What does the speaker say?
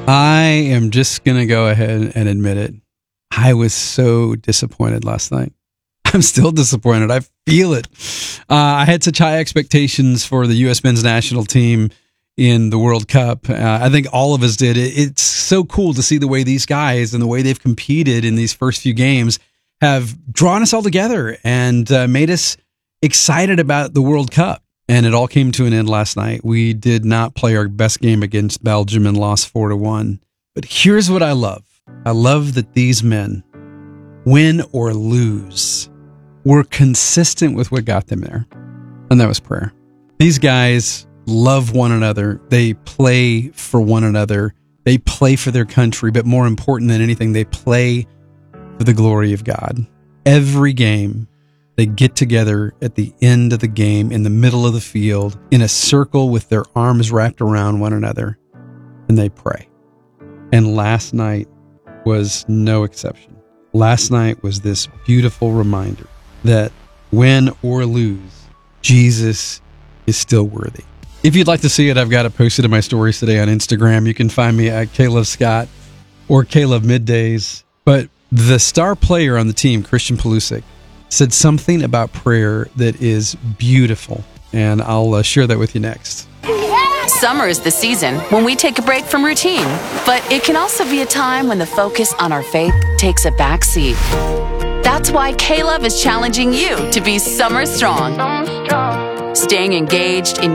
I am just going to go ahead and admit it. I was so disappointed last night. I'm still disappointed. I feel it. I had such high expectations for the U.S. men's national team in the World Cup. I think all of us did. It's so cool to see the way these guys and the way they've competed in these first few games have drawn us all together and made us excited about the World Cup. And it all came to an end last night. We did not play our best game against Belgium and lost 4-1. But here's what I love. I love that these men, win or lose, were consistent with what got them there. And that was prayer. These guys love one another. They play for one another. They play for their country. But more important than anything, they play for the glory of God. Every game, they get together at the end of the game, in the middle of the field, in a circle with their arms wrapped around one another, and they pray. And last night was no exception. Last night was this beautiful reminder that win or lose, Jesus is still worthy. If you'd like to see it, I've got it posted in my stories today on Instagram. You can find me at Caleb Scott or Caleb Middays. But the star player on the team, Christian Pulisic, said something about prayer that is beautiful, and I'll share that with you next. Summer is the season when we take a break from routine, but it can also be a time when the focus on our faith takes a back seat. That's why Caleb is challenging you to be summer strong. Staying engaged in